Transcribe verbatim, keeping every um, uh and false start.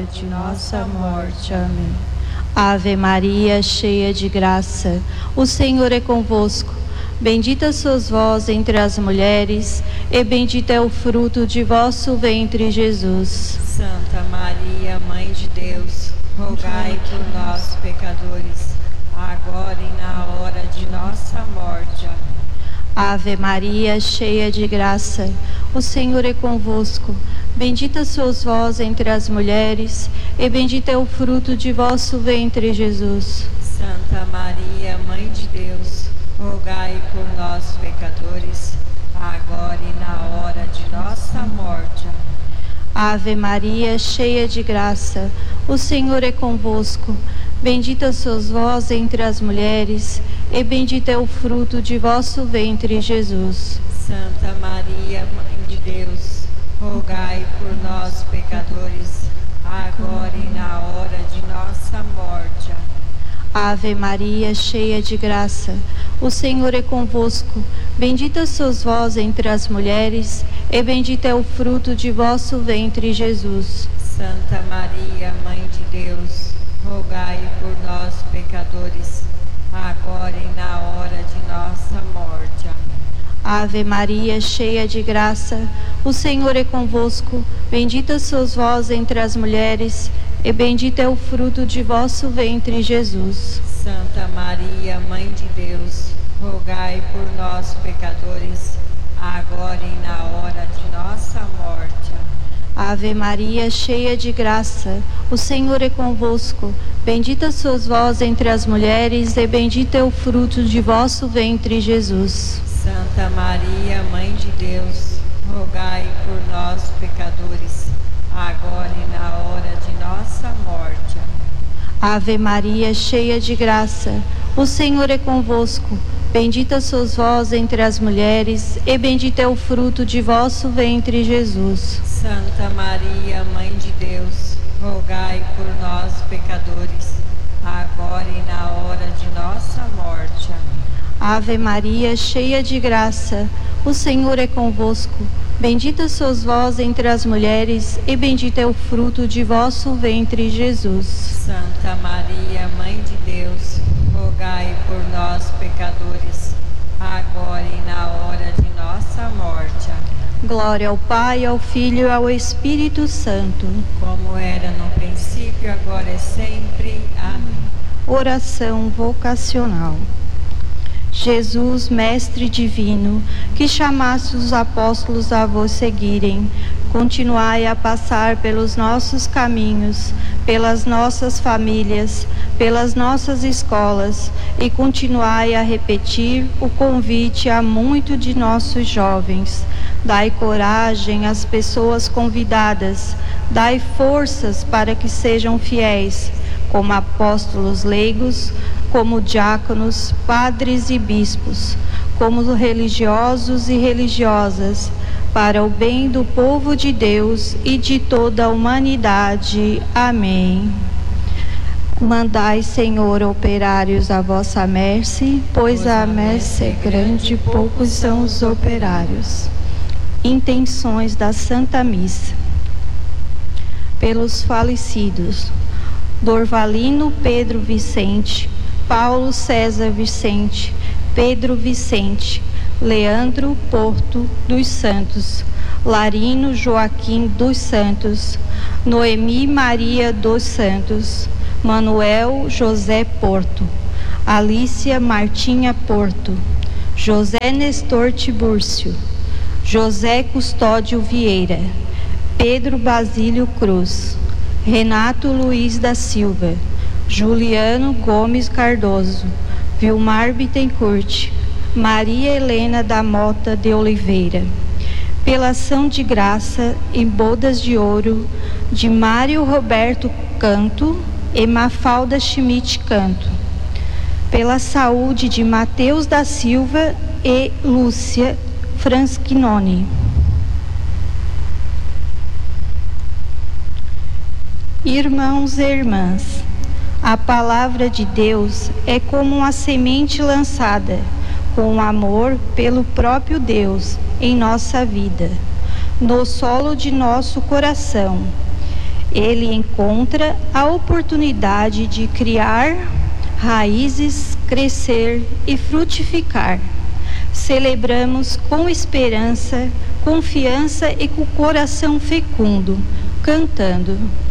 de nossa morte. Amém. Ave Maria, cheia de graça, o Senhor é convosco. Bendita sois vós entre as mulheres, e bendito é o fruto de vosso ventre, Jesus. Santa Maria, Mãe de Deus, rogai por nós, pecadores, agora e na hora de nossa morte. Amém. Ave Maria, cheia de graça, o Senhor é convosco. Bendita sois vós entre as mulheres, e bendito é o fruto de vosso ventre, Jesus. Santa Maria, Mãe de Deus, rogai por nós, pecadores, agora e na hora de nossa morte. Ave Maria, cheia de graça, o Senhor é convosco. Bendita sois vós entre as mulheres, e bendito é o fruto de vosso ventre, Jesus. Santa Maria, Mãe de Deus, rogai por nós, pecadores, agora e na hora de nossa morte. Ave Maria, cheia de graça, o Senhor é convosco. Bendita sois vós entre as mulheres, e bendito é o fruto de vosso ventre, Jesus. Santa Maria, Mãe de Deus, rogai por nós, pecadores, agora e na hora de nossa morte. Amém. Ave Maria, cheia de graça, o Senhor é convosco. Bendita sois vós entre as mulheres, e bendito é o fruto de vosso ventre, Jesus. Santa Maria, Mãe de Deus, rogai por nós, pecadores, agora e na hora de nossa morte. Ave Maria, cheia de graça, o Senhor é convosco. Bendita sois vós entre as mulheres, e bendito é o fruto de vosso ventre, Jesus. Santa Maria, Mãe de Deus, rogai por nós, pecadores, agora e na hora de nossa morte. Ave Maria, cheia de graça, o Senhor é convosco. Bendita sois vós entre as mulheres, e bendito é o fruto de vosso ventre, Jesus. Santa Maria, Mãe de Deus, rogai por nós, pecadores, agora e na hora de nossa morte. Amém. Ave Maria, cheia de graça, o Senhor é convosco. Bendita sois vós entre as mulheres, e bendito é o fruto de vosso ventre, Jesus. Santa Maria, Mãe de Deus, rogai por nós, pecadores, agora e na hora de nossa morte. Amém. Glória ao Pai, ao Filho e ao Espírito Santo. Como era no princípio, agora e sempre. Amém. Oração vocacional. Jesus, Mestre Divino, que chamaste os apóstolos a vos seguirem, continuai a passar pelos nossos caminhos, pelas nossas famílias, pelas nossas escolas, e continuai a repetir o convite a muitos de nossos jovens. Dai coragem às pessoas convidadas, dai forças para que sejam fiéis, como apóstolos leigos, como diáconos, padres e bispos, como religiosos e religiosas, para o bem do povo de Deus e de toda a humanidade. Amém. Mandai, Senhor, operários à vossa mercê, pois a mercê é grande, poucos são os operários. Intenções da Santa Missa. Pelos falecidos: Dorvalino Pedro Vicente, Paulo César Vicente, Pedro Vicente, Leandro Porto dos Santos, Larino Joaquim dos Santos, Noemi Maria dos Santos, Manuel José Porto, Alícia Martinha Porto, José Nestor Tibúrcio, José Custódio Vieira, Pedro Basílio Cruz, Renato Luiz da Silva, Juliano Gomes Cardoso, Vilmar Bittencourt, Maria Helena da Mota de Oliveira. Pela ação de graça em bodas de ouro de Mário Roberto Canto e Mafalda Schmidt Canto. Pela saúde de Mateus da Silva e Lúcia Franschinoni. Irmãos e irmãs, a palavra de Deus é como uma semente lançada com amor pelo próprio Deus em nossa vida, no solo de nosso coração. ele encontra a oportunidade de criar raízes, crescer e frutificar. Celebramos com esperança, confiança e com o coração fecundo, cantando: